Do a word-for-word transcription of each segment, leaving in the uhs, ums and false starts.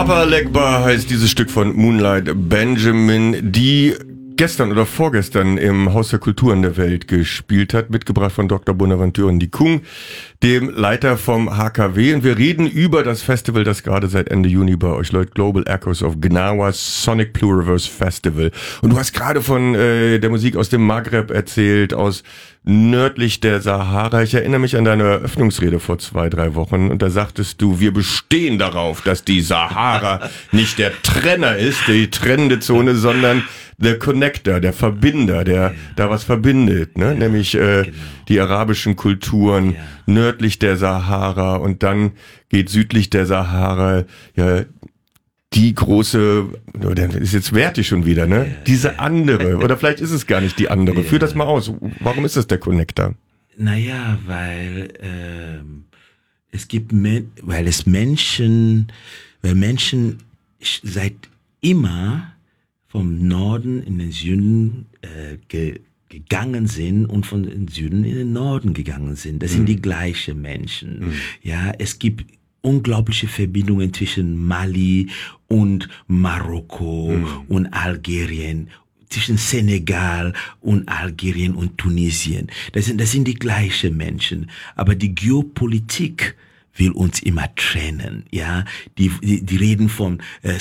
Papa Legba heißt dieses Stück von Moonlight Benjamin, die gestern oder vorgestern im Haus der Kulturen der Welt gespielt hat, mitgebracht von Doktor Bonaventure Ndikung, dem Leiter vom H K W. Und wir reden über das Festival, das gerade seit Ende Juni bei euch läuft, Global Echoes of Gnawa Sonic Pluriverse Festival. Und du hast gerade von äh, der Musik aus dem Maghreb erzählt, aus nördlich der Sahara. Ich erinnere mich an deine Eröffnungsrede vor zwei, drei Wochen und da sagtest du, wir bestehen darauf, dass die Sahara nicht der Trenner ist, die trennende Zone, sondern der Connector, der Verbinder, der ja. da was verbindet, ne? Ja, nämlich äh, genau. die arabischen Kulturen ja. nördlich der Sahara und dann geht südlich der Sahara ja die große, das ist jetzt wertig schon wieder, ne? Ja, Diese ja. andere, oder vielleicht ist es gar nicht die andere. Ja. Führ das mal aus. Warum ist das der Connector? Naja, weil ähm, es gibt, Men- weil es Menschen, weil Menschen seit immer vom Norden in den Süden äh, ge- gegangen sind und von den Süden in den Norden gegangen sind. Das mhm. sind die gleichen Menschen. Mhm. Ja, es gibt unglaubliche Verbindungen zwischen Mali und Marokko mhm. und Algerien, zwischen Senegal und Algerien und Tunesien. Das sind, das sind die gleichen Menschen. Aber die Geopolitik will uns immer trennen, ja. Die, die, die reden von äh,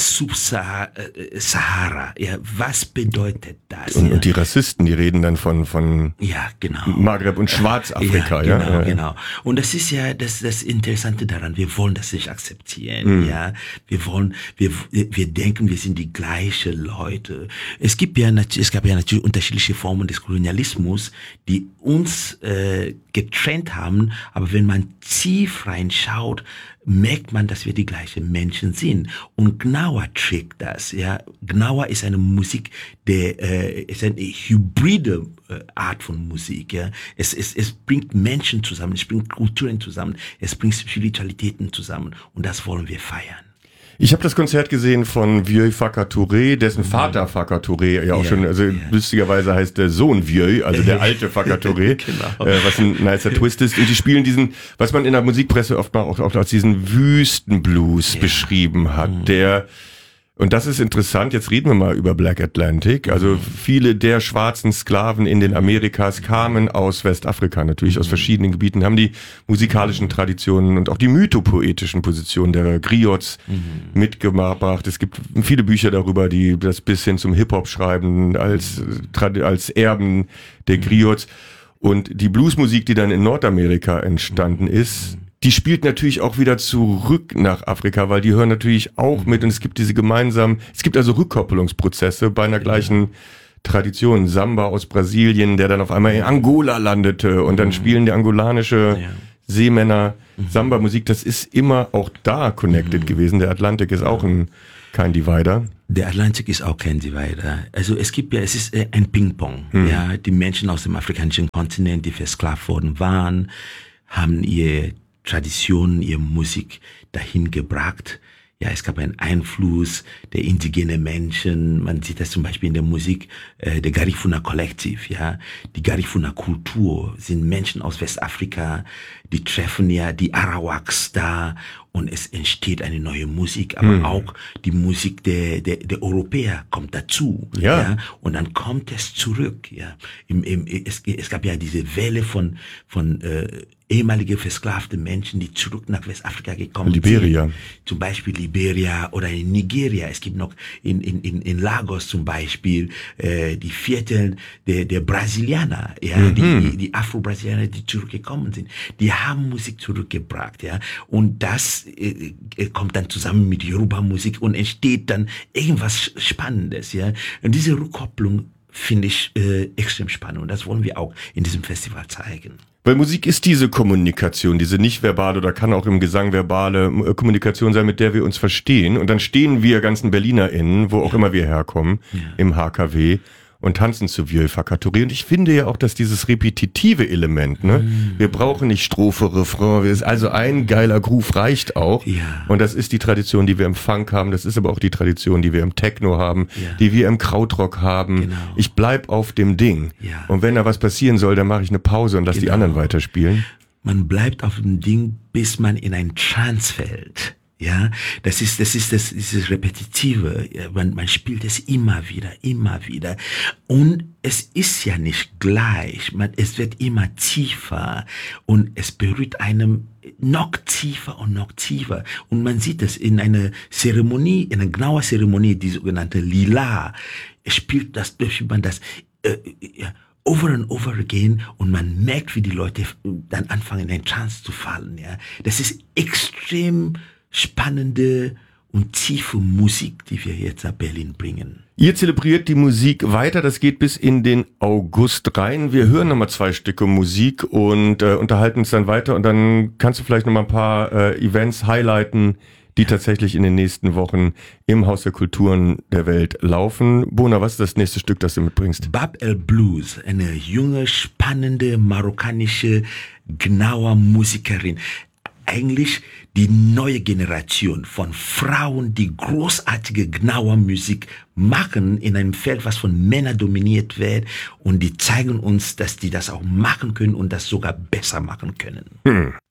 Sub-Sahara, ja. Was bedeutet das? Und, ja? und die Rassisten, die reden dann von, von ja, genau. Maghreb und Schwarzafrika, ja. ja. Genau, ja. genau. Und das ist ja das, das Interessante daran. Wir wollen das nicht akzeptieren, mhm. ja. Wir wollen, wir, wir denken, wir sind die gleichen Leute. Es gibt ja, es gab ja natürlich unterschiedliche Formen des Kolonialismus, die uns äh, getrennt haben, aber wenn man tief reinschaut, merkt man, dass wir die gleichen Menschen sind. Und Gnawa trägt das. Ja, Gnawa ist eine Musik, der äh, ist eine hybride äh, Art von Musik. Ja, es, es es bringt Menschen zusammen, es bringt Kulturen zusammen, es bringt Spiritualitäten zusammen. Und das wollen wir feiern. Ich habe das Konzert gesehen von Vieux Faka Touré, dessen Vater Faka Touré ja auch ja, schon, also ja. lustigerweise heißt der Sohn Vieux, also der alte Faka Touré, genau. äh, was ein nicer Twist ist. Und die spielen diesen, was man in der Musikpresse oft mal auch, auch als diesen Wüstenblues ja. beschrieben hat, mhm. der, und das ist interessant, jetzt reden wir mal über Black Atlantic, also viele der schwarzen Sklaven in den Amerikas kamen aus Westafrika natürlich, aus verschiedenen Gebieten, haben die musikalischen Traditionen und auch die mythopoetischen Positionen der Griots mhm. mitgebracht. Es gibt viele Bücher darüber, die das bis hin zum Hip-Hop schreiben, als, als Erben der Griots. Und die Bluesmusik, die dann in Nordamerika entstanden ist, die spielt natürlich auch wieder zurück nach Afrika, weil die hören natürlich auch mit und es gibt diese gemeinsamen, es gibt also Rückkoppelungsprozesse bei einer gleichen Tradition. Samba aus Brasilien, der dann auf einmal in Angola landete und dann spielen die angolanische Seemänner Samba-Musik. Das ist immer auch da connected gewesen. Der Atlantik ist auch ein, kein Divider. Der Atlantik ist auch kein Divider. Also es gibt ja, es ist ein Ping-Pong. Hm. Ja, die Menschen aus dem afrikanischen Kontinent, die versklavt worden waren, haben ihr Traditionen, ihre Musik dahin gebracht. Ja, es gab einen Einfluss der indigenen Menschen. Man sieht das zum Beispiel in der Musik äh, der Garifuna Collective. Ja, die Garifuna Kultur sind Menschen aus Westafrika, die treffen ja die Arawaks da und es entsteht eine neue Musik, aber hm. auch die Musik der, der, der Europäer kommt dazu. Ja. ja. Und dann kommt es zurück. Ja, Im, im, es, es gab ja diese Welle von von äh, ehemalige versklavte Menschen, die zurück nach Westafrika gekommen Liberia. sind. Zum Beispiel Liberia oder in Nigeria. Es gibt noch in, in, in, in Lagos zum Beispiel äh, die Viertel der, der Brasilianer, ja, mhm. die, die Afro-Brasilianer, die zurückgekommen sind. Die haben Musik zurückgebracht, ja. Und das äh, kommt dann zusammen mit Yoruba-Musik und entsteht dann irgendwas Spannendes, ja. Und diese Rückkopplung finde ich äh, extrem spannend und das wollen wir auch in diesem Festival zeigen. Weil Musik ist diese Kommunikation, diese nicht verbale oder kann auch im Gesang verbale Kommunikation sein, mit der wir uns verstehen. Und dann stehen wir ganzen BerlinerInnen, wo auch ja. immer wir herkommen, ja. im H K W und tanzen zu Vieux Faka Touré. Und ich finde ja auch, dass dieses repetitive Element, ne, mm. wir brauchen nicht Strophe, Refrain, also ein geiler Groove reicht auch. Ja. Und das ist die Tradition, die wir im Funk haben, das ist aber auch die Tradition, die wir im Techno haben, ja. die wir im Krautrock haben. Genau. Ich bleib auf dem Ding. Ja. Und wenn da was passieren soll, dann mache ich eine Pause und lass genau. die anderen weiterspielen. Man bleibt auf dem Ding, bis man in ein Trance fällt. Ja, das ist, das ist, das ist das Repetitive. Man, man spielt es immer wieder, immer wieder. Und es ist ja nicht gleich. Man, es wird immer tiefer und es berührt einem noch tiefer und noch tiefer. Und man sieht es in einer Zeremonie, in einer genauen Zeremonie, die sogenannte Lila. Es spielt das, durch man das, äh, ja, over and over again und man merkt, wie die Leute dann anfangen, in einen Trance zu fallen. Ja, das ist extrem spannende und tiefe Musik, die wir jetzt nach Berlin bringen. Ihr zelebriert die Musik weiter, das geht bis in den August rein. Wir hören nochmal zwei Stücke Musik und äh, unterhalten uns dann weiter und dann kannst du vielleicht nochmal ein paar äh, Events highlighten, die tatsächlich in den nächsten Wochen im Haus der Kulturen der Welt laufen. Bona, was ist das nächste Stück, das du mitbringst? Bab El Blues, eine junge, spannende, marokkanische, genaue Musikerin. Eigentlich die neue Generation von Frauen, die großartige, genaue Musik machen in einem Feld, was von Männern dominiert wird. Und die zeigen uns, dass die das auch machen können und das sogar besser machen können. Hm.